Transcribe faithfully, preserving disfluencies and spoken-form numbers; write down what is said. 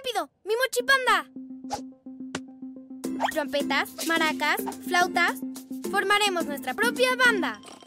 rápido! ¡Mi mochipanda! Trompetas, maracas, flautas... Formaremos nuestra propia banda.